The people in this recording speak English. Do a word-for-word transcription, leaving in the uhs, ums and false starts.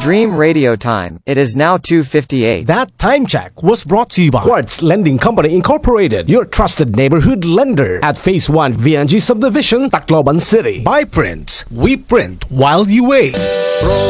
Dream Radio Time. It is now two fifty-eight. That time check was brought to you by Quartz Lending Company Incorporated, your trusted neighborhood lender at Phase one V N G Subdivision, Tacloban City. By Prince, we print while you wait.